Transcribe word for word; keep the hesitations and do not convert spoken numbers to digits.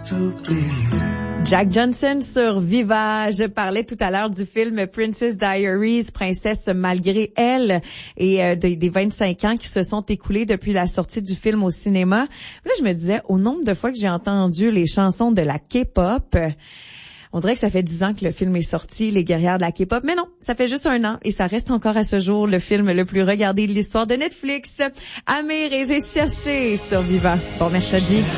Jack Johnson sur Viva. Je parlais tout à l'heure du film Princess Diaries, Princesse malgré elle, et euh, des, des vingt-cinq ans qui se sont écoulés depuis la sortie du film au cinéma. Là, je me disais, au nombre de fois que j'ai entendu les chansons de la K-pop, on dirait que ça fait dix ans que le film est sorti, Les guerrières de la K-pop. Mais non, ça fait juste un an et ça reste encore à ce jour le film le plus regardé de l'histoire de Netflix. Amir et J'ai cherché sur Viva. Bon mercredi.